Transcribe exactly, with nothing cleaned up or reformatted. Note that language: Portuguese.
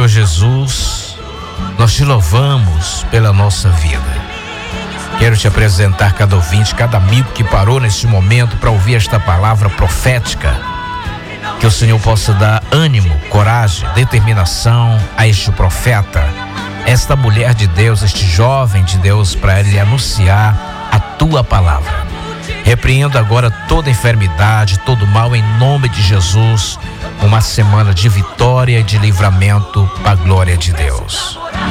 Senhor Jesus, nós te louvamos pela nossa vida. Quero te apresentar cada ouvinte, cada amigo que parou neste momento para ouvir esta palavra profética. Que o Senhor possa dar ânimo, coragem, determinação a este profeta, esta mulher de Deus, este jovem de Deus, para ele anunciar a tua palavra. Repreendo agora toda enfermidade, todo mal em nome de Jesus. Uma semana de vitória e de livramento para a glória de Deus.